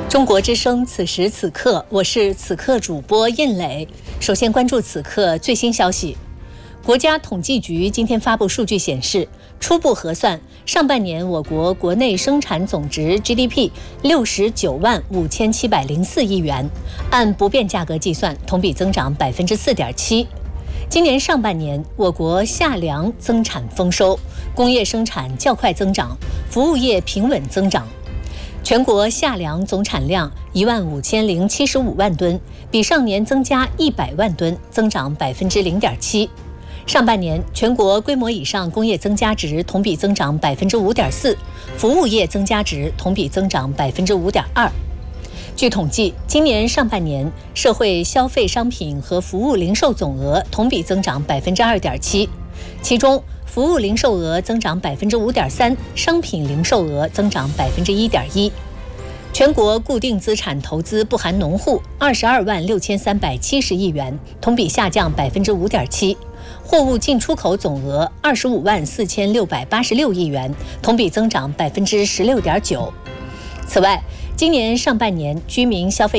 中国之声，此时此刻，我是此刻主播印磊。首先关注此刻最新消息。国家统计局今天发布数据显示，初步核算，上半年我国国内生产总值 GDP 69万5704亿元，按不变价格计算，同比增长 4.7%。今年上半年，我国夏粮增产丰收，工业生产较快增长，服务业平稳增长。全国夏粮总产量15075万吨，比上年增加100万吨，增长 0.7%。上半年，全国规模以上工业增加值同比增长 5.4%， 服务业增加值同比增长 5.2%。据统计，今年上半年社会消费商品和服务零售总额同比增长 2.7%， 其中服务零售额增长 5.3%， 商品零售额增长 1.1%。全国固定资产投资不含农户22万6370亿元，同比下降 5.7%。货物进出口总额25万4686亿元，同比增长 16.9%。此外，今年上半年居民消费